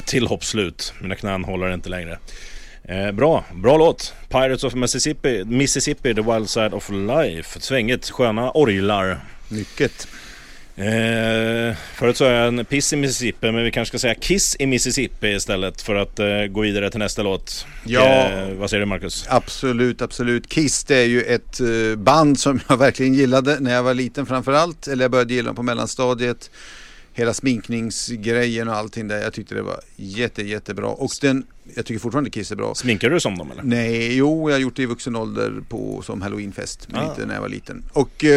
tillhoppsslut. Mina knän håller inte längre. Bra låt. Pirates of Mississippi, The Wild Side of Life. Svängigt, sköna orglar. Mycket. Förut sa jag en piss i Mississippi, men vi kanske ska säga Kiss i Mississippi istället för att gå vidare till nästa låt. Ja, vad säger du, Marcus? Absolut. Kiss, det är ju ett band som jag verkligen gillade när jag var liten framförallt. Eller jag började gilla dem på mellanstadiet. Hela sminkningsgrejen och allting där. Jag tyckte det var jättebra. Och jag tycker fortfarande Kiss är bra. Sminkar du som dem eller? Nej, jag har gjort det i vuxen ålder som Halloweenfest. Men inte när jag var liten. Och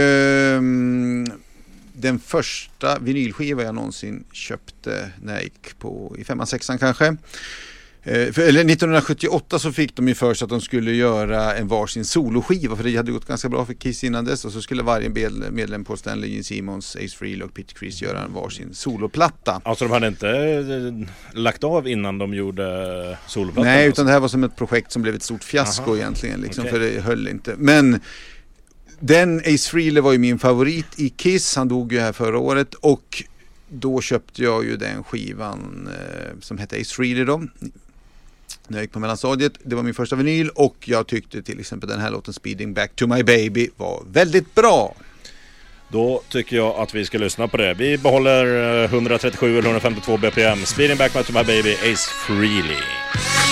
den första vinylskiva jag någonsin köpte när jag gick i 5-6 kanske. Eller 1978 så fick de ju först att de skulle göra en varsin soloskiva, för det hade gått ganska bra för Kiss innan dess, och så skulle varje medlem på Stanley, Gene Simmons, Ace Frehley och Peter Criss göra en varsin soloplatta. Alltså de hade inte lagt av innan de gjorde soloplattan? Nej, utan det här var som ett projekt som blev ett stort fiasko egentligen, liksom, för det höll inte. Men den Ace Frehley var ju min favorit i Kiss, han dog ju här förra året, och då köpte jag ju den skivan som hette Ace Frehley då, när jag gick på mellanstadiet. Det var min första vinyl, och jag tyckte till exempel den här låten Speeding Back to My Baby var väldigt bra. Då tycker jag att vi ska lyssna på det. Vi behåller 137 eller 152 BPM. Speeding Back to My Baby, Ace Frehley.